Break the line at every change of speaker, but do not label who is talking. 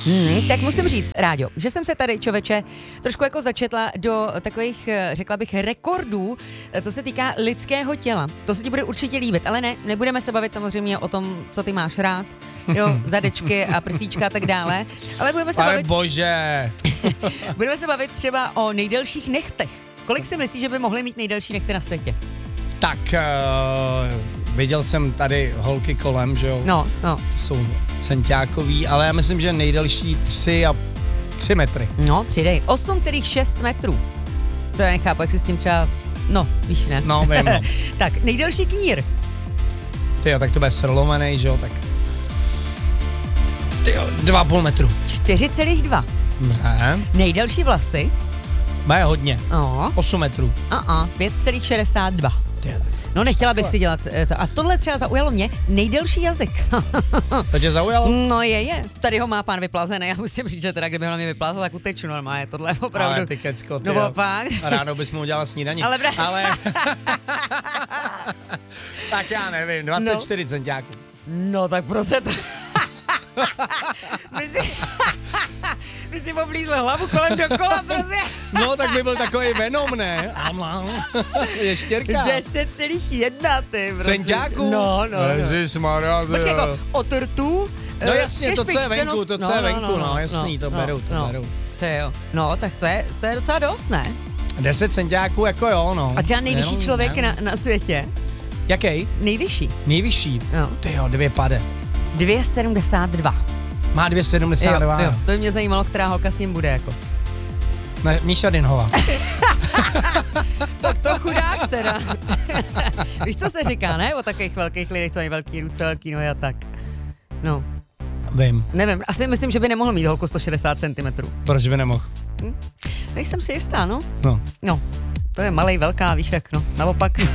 Tak musím říct, Ráďo, že jsem se tady, člověče, trošku jako začetla do takových, řekla bych, rekordů, co se týká lidského těla. To se ti bude určitě líbit, ale ne, nebudeme se bavit samozřejmě o tom, co ty máš rád, jo, zadečky a prsíčka a tak dále, ale budeme se bavit...
bože!
Budeme se bavit třeba o nejdelších nechtech. Kolik si myslíš, že by mohly mít nejdelší nechty na světě?
Tak, viděl jsem tady holky kolem, že jo?
No.
Jsou centiákový, ale já myslím, že nejdelší 3 metry.
No, přidej. 8,6 metrů. To já nechápu, jak si s tím třeba... No, víš, ne?
No, vím, no.
Tak, nejdelší knír.
Tyjo, tak to bude srlomenej, že jo, tak... Tyjo, 2,5 metru.
4,2.
Dobře.
Nejdelší vlasy.
Má hodně. 8 metrů.
5,62. No, nechtěla bych si dělat to. A tohle třeba zaujalo mě, nejdelší jazyk.
To tě zaujalo?
No je. Tady ho má pán vyplazený. Já musím říct, že teda, kdyby ho na mě vyplázal, tak uteču normálně. Tohle je opravdu.
Ale ty kecko, ty
no, fakt.
Ráno bys mu udělala snídaní. Ale... tak já nevím, 24 centiáků.
No, tak prostě to... Ty jsi oblízl hlavu kolem dokola, prostě.
No, tak by byl takový Venom, ne? Je štěrka.
10,1, ty, prostě.
Centiáků?
No.
Ježišmarja.
Počkej, jako o tortu.
No jasně, to, co je venku, no, jasný, to beru.
To jo. No, tak to je docela dost, ne?
10 centiáků, jako jo, no.
A třeba nejvyšší člověk na světě?
Jaký?
Nejvyšší.
Nejvyšší?
No.
Tyjo,
2,72.
Má 2,72.
Jo, to by mě zajímalo, která holka s ním bude, jako.
Ne, Míša Dinhová.
Tak to chudák teda. Víš, co se říká, ne? O takových velkých lidech, co mají velký ruce, velký nohy a tak. No.
Vím.
Nevím, asi myslím, že by nemohl mít holku 160 cm.
Proč by nemohl?
Nejsem si jistá, no.
No.
No, to je malej, velká, víš jak, no. Naopak.